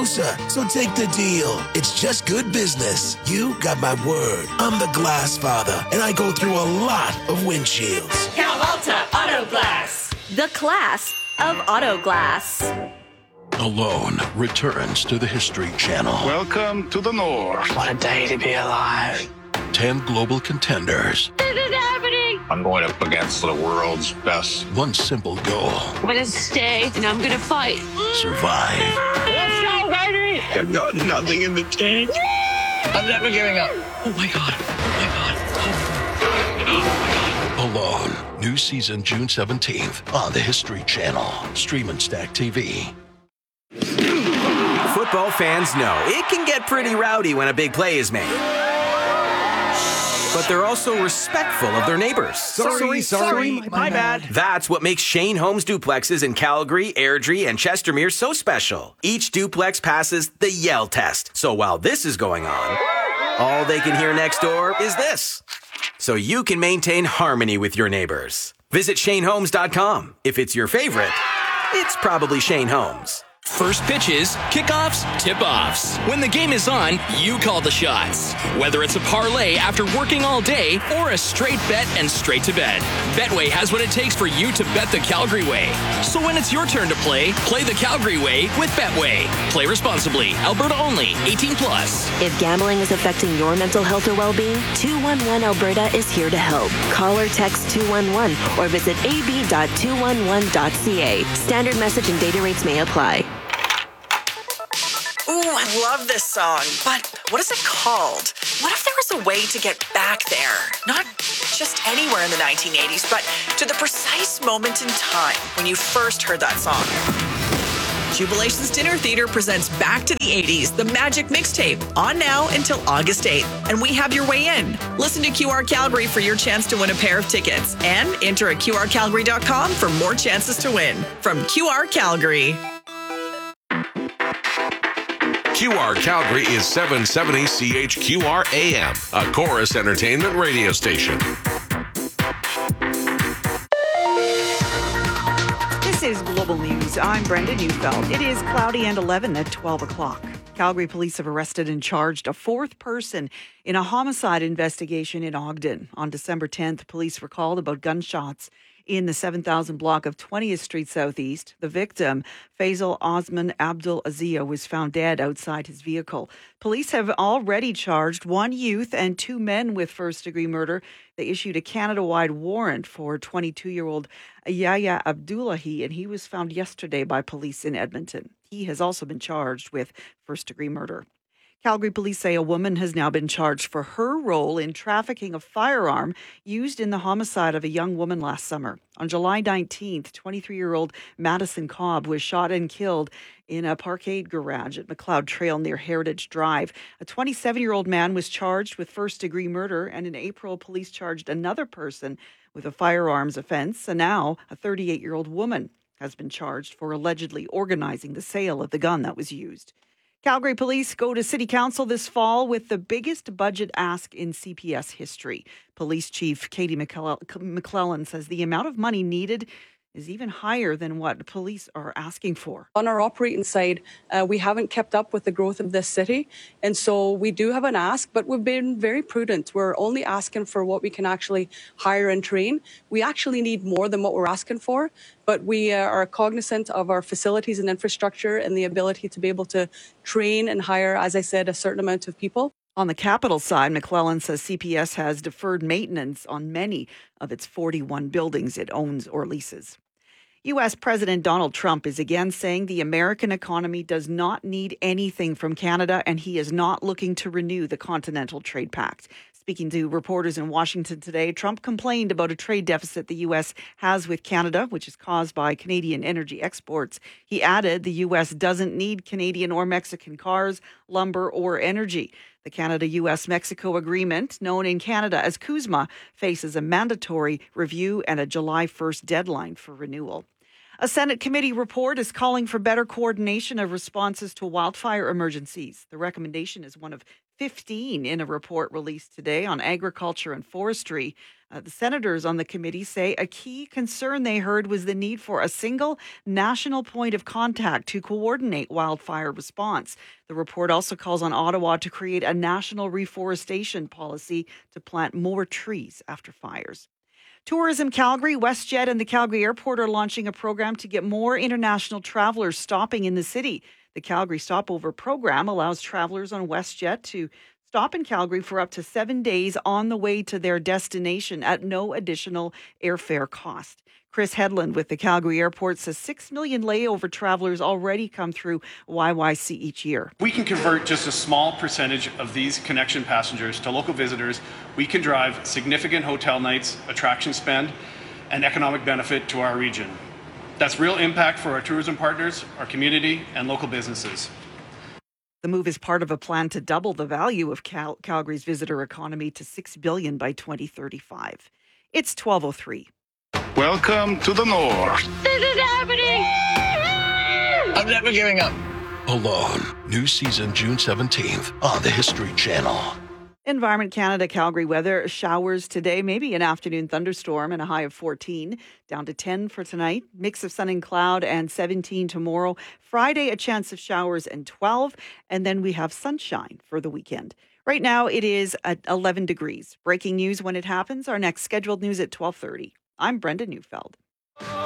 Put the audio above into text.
closer, so take the deal. It's just good business. You got my word. I'm the Glass Father, and I go through a lot of windshields. Cal Alta Auto Glass. The class of auto glass. Alone returns to the History Channel. Welcome to the North. What a day to be alive. 10 global contenders. This is happening. I'm going up against the world's best. One simple goal. I'm going to stay and I'm going to fight. Survive. Let's go, baby. I've got nothing in the tank. I'm never giving up. Oh my God. Alone. New season June 17th on the History Channel. Stream and Stack TV. Football fans know it can get pretty rowdy when a big play is made. But they're also respectful of their neighbors. Sorry, my bad. That's what makes Shane Homes duplexes in Calgary, Airdrie, and Chestermere so special. Each duplex passes the Yell test. So while this is going on, all they can hear next door is this. So you can maintain harmony with your neighbors. Visit ShaneHomes.com. If it's your favorite, it's probably Shane Homes. First pitches, kickoffs, tip-offs. When the game is on, you call the shots. Whether it's a parlay after working all day or a straight bet and straight to bed, Betway has what it takes for you to bet the Calgary way. So when it's your turn to play the Calgary way with Betway. Play responsibly. Alberta only. 18+. If gambling is affecting your mental health or well-being, 211 Alberta is here to help. Call or text 211 or visit ab.211.ca. Standard message and data rates may apply. Ooh, I love this song, but what is it called? What if there was a way to get back there? Not just anywhere in the 1980s, but to the precise moment in time when you first heard that song. Jubilations Dinner Theater presents Back to the 80s, the Magic Mixtape, on now until August 8th. And we have your way in. Listen to QR Calgary for your chance to win a pair of tickets. And enter at qrcalgary.com for more chances to win. From QR Calgary. QR Calgary is 770 CHQR AM, a Chorus Entertainment radio station. This is Global News. I'm Brenda Neufeld. It is cloudy and 11 at 12 o'clock. Calgary police have arrested and charged a fourth person in a homicide investigation in Ogden. On December 10th, police were called about gunshots in the 7,000 block of 20th Street Southeast. The victim, Faisal Osman Abdul Azia, was found dead outside his vehicle. Police have already charged one youth and two men with first-degree murder. They issued a Canada-wide warrant for 22-year-old Yahya Abdullahi, and he was found yesterday by police in Edmonton. He has also been charged with first-degree murder. Calgary police say a woman has now been charged for her role in trafficking a firearm used in the homicide of a young woman last summer. On July 19th, 23-year-old Madison Cobb was shot and killed in a parkade garage at McLeod Trail near Heritage Drive. A 27-year-old man was charged with first-degree murder, and in April, police charged another person with a firearms offense, and now a 38-year-old woman has been charged for allegedly organizing the sale of the gun that was used. Calgary police go to City Council this fall with the biggest budget ask in CPS history. Police Chief Katie McClellan says the amount of money needed is even higher than what police are asking for. On our operating side, we haven't kept up with the growth of this city. And so we do have an ask, but we've been very prudent. We're only asking for what we can actually hire and train. We actually need more than what we're asking for, but we are cognizant of our facilities and infrastructure and the ability to be able to train and hire, as I said, a certain amount of people. On the capital side, McClellan says CPS has deferred maintenance on many of its 41 buildings it owns or leases. U.S. President Donald Trump is again saying the American economy does not need anything from Canada, and he is not looking to renew the Continental Trade Pact. Speaking to reporters in Washington today, Trump complained about a trade deficit the U.S. has with Canada, which is caused by Canadian energy exports. He added the U.S. doesn't need Canadian or Mexican cars, lumber, or energy. The Canada-U.S.-Mexico agreement, known in Canada as CUSMA, faces a mandatory review and a July 1st deadline for renewal. A Senate committee report is calling for better coordination of responses to wildfire emergencies. The recommendation is one of 15 in a report released today on agriculture and forestry. The senators on the committee say a key concern they heard was the need for a single national point of contact to coordinate wildfire response. The report also calls on Ottawa to create a national reforestation policy to plant more trees after fires. Tourism Calgary, WestJet, and the Calgary Airport are launching a program to get more international travelers stopping in the city. The Calgary Stopover program allows travelers on WestJet to stop in Calgary for up to 7 days on the way to their destination at no additional airfare cost. Chris Hedlund with the Calgary Airport says 6 million layover travelers already come through YYC each year. We can convert just a small percentage of these connection passengers to local visitors. We can drive significant hotel nights, attraction spend, and economic benefit to our region. That's real impact for our tourism partners, our community, and local businesses. The move is part of a plan to double the value of Calgary's visitor economy to $6 billion by 2035. It's 12:03. Welcome to the North. This is happening! I'm never giving up. Alone. New season June 17th on the History Channel. Environment Canada Calgary weather. Showers today, maybe an afternoon thunderstorm and a high of 14. Down to 10 for tonight. Mix of sun and cloud and 17 tomorrow. Friday, a chance of showers and 12. And then we have sunshine for the weekend. Right now, it is at 11 degrees. Breaking news when it happens. Our next scheduled news at 12:30. I'm Brenda Neufeld.